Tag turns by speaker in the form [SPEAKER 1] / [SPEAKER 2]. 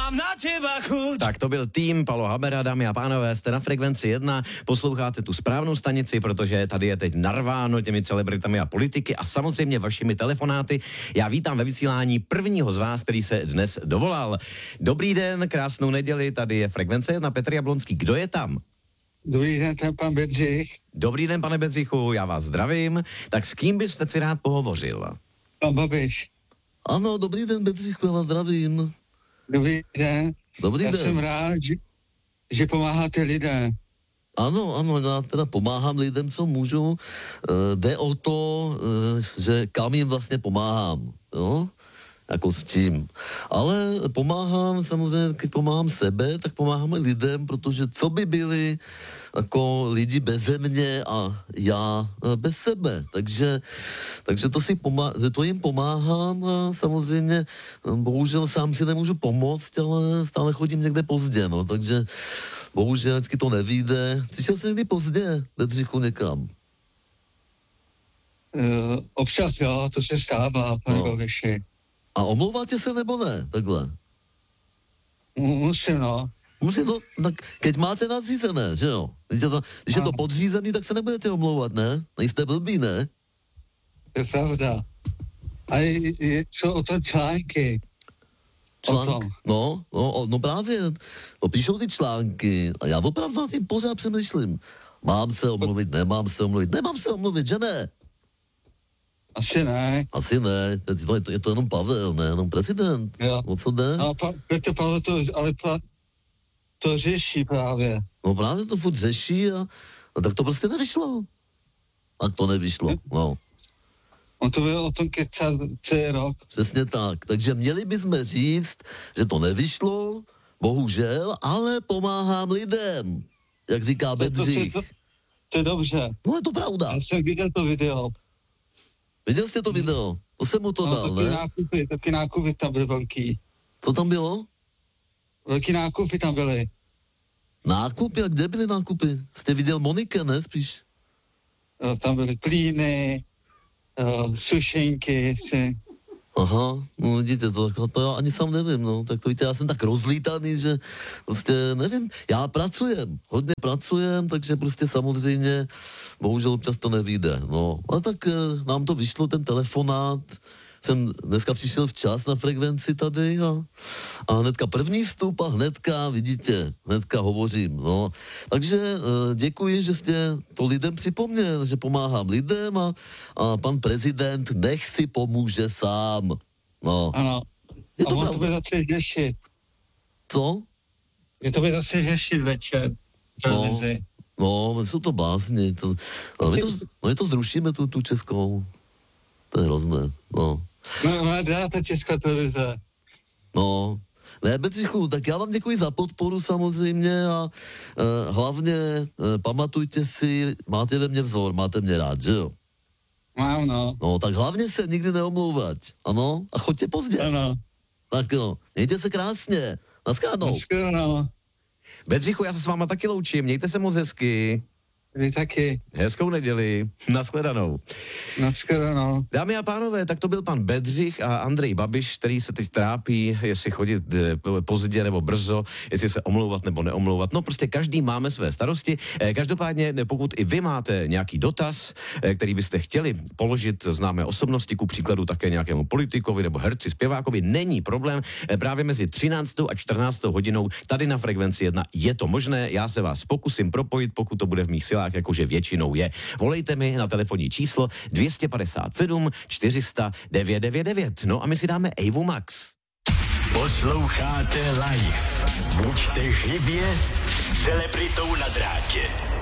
[SPEAKER 1] mám na teba chuť.
[SPEAKER 2] Tak to byl tým Palo Habera, dámy a pánové, jste na Frekvenci 1, posloucháte tu správnou stanici, protože tady je teď narváno těmi celebritami a politiky a samozřejmě vašimi telefonáty. Já vítám ve vysílání prvního z vás, který se dnes dovolal. Dobrý den, krásnou neděli, tady je Frekvence 1, Petr Jablonský. Kdo je tam?
[SPEAKER 3] Dobrý den, ten pan Bedřich.
[SPEAKER 2] Dobrý den, pane Bedřichu, já vás zdravím. Tak s kým byste si rád pohovořil?
[SPEAKER 3] Pan Babiš.
[SPEAKER 4] Ano, dobrý den, Bedřichu, já vás zdravím.
[SPEAKER 3] Dobrý den.
[SPEAKER 4] Dobrý
[SPEAKER 3] Já
[SPEAKER 4] den.
[SPEAKER 3] jsem rád, že pomáháte lidem.
[SPEAKER 4] Ano, já teda pomáhám lidem, co můžu. Jde o to, že kam jim vlastně pomáhám, jo? Jako s tím. Ale pomáhám, samozřejmě, když pomáhám sebe, tak pomáháme lidem, protože co by byli jako lidi beze mě a já bez sebe. Takže to jim pomáhám a samozřejmě bohužel sám si nemůžu pomoct, ale stále chodím někde pozdě, no, takže bohužel vždycky to nevyjde. Přišel jsem někdy pozdě, Bedřichu, někam.
[SPEAKER 3] Občas jo, to se stává, pane Babiši.
[SPEAKER 4] A omlouváte se nebo ne, takhle?
[SPEAKER 3] Musím, no.
[SPEAKER 4] Musím to, tak keď máte nadřízené, že jo? Když je to podřízený, tak se nebudete omlouvat, ne? Nejste blbý, ne?
[SPEAKER 3] To je pravda. A co o tom články?
[SPEAKER 4] No právě, píšou ty články a já opravdu nad tím pořád přemýšlím. Mám se omluvit, nemám se omluvit, že ne?
[SPEAKER 3] Asi ne.
[SPEAKER 4] Je to jenom Pavel, ne? Jenom prezident.
[SPEAKER 3] Jo.
[SPEAKER 4] O co jde?
[SPEAKER 3] A Petr Pavel to řeší právě.
[SPEAKER 4] No právě to furt řeší a tak to prostě nevyšlo. Tak to nevyšlo, no.
[SPEAKER 3] On to byl o tom kecat celý rok.
[SPEAKER 4] Přesně tak. Takže měli bychom říct, že to nevyšlo, bohužel, ale pomáhám lidem, jak říká Bedřich.
[SPEAKER 3] To je dobře.
[SPEAKER 4] No je to pravda.
[SPEAKER 3] Já jsem viděl to video.
[SPEAKER 4] Viděl jste to video? To jsem mu to dal, ne?
[SPEAKER 3] Taky nákupy tam byly velký.
[SPEAKER 4] Co tam bylo?
[SPEAKER 3] Velký nákupy tam byly.
[SPEAKER 4] Nákupy? A kde byly nákupy? Jste viděl Monike, ne, spíš?
[SPEAKER 3] Tam byly klíny, sušenky,
[SPEAKER 4] Aha, no vidíte, to já ani sám nevím, no, tak to víte, já jsem tak rozlítaný, že prostě nevím, já hodně pracujem, takže prostě samozřejmě, bohužel občas to nevyjde, no, ale tak nám to vyšlo, ten telefonát, jsem dneska přišel včas na Frekvenci tady a hnedka první vstup a hnedka hovořím, no. Takže děkuji, že jste to lidem připomněl, že pomáhám lidem a pan prezident nech si pomůže sám, no.
[SPEAKER 3] Ano.
[SPEAKER 4] Je to
[SPEAKER 3] pravda.
[SPEAKER 4] pravda.
[SPEAKER 3] To bude zase řešit.
[SPEAKER 4] Co?
[SPEAKER 3] Je to bude zase řešit večer.
[SPEAKER 4] No, jsou to básně, my to zrušíme, tu českou, to je hrozné, no.
[SPEAKER 3] No, dá ta česká televize.
[SPEAKER 4] No, ne, Bedřichu, tak já vám děkuji za podporu samozřejmě a hlavně pamatujte si, máte ve mně vzor, máte mě rád, že jo?
[SPEAKER 3] Mám, no.
[SPEAKER 4] No, tak hlavně se nikdy neomlouvat, ano? A choďte pozdě.
[SPEAKER 3] Ano.
[SPEAKER 4] Tak jo, mějte se krásně, naschledanou.
[SPEAKER 3] Naschledanou.
[SPEAKER 2] Bedřichu, já se s váma taky loučím, mějte se moc hezky.
[SPEAKER 3] Vy taky.
[SPEAKER 2] Hezkou neděli, nashledanou.
[SPEAKER 3] Nashledanou.
[SPEAKER 2] Dámy a pánové, tak to byl pan Bedřich a Andrej Babiš, který se teď trápí, jestli chodit pozdě nebo brzo, jestli se omlouvat nebo neomlouvat. No prostě každý máme své starosti. Každopádně, pokud i vy máte nějaký dotaz, který byste chtěli položit známé osobnosti, ku příkladu také nějakému politikovi nebo herci, zpěvákovi, není problém. Právě mezi 13. a 14. hodinou tady na Frekvenci 1 je to možné. Já se vás pokusím propojit, pokud to bude v mých silách, jakože většinou je. Volejte mi na telefonní číslo 257 400 999. No a my si dáme Evu Max.
[SPEAKER 1] Posloucháte live. Buďte živě s celebritou na drátě.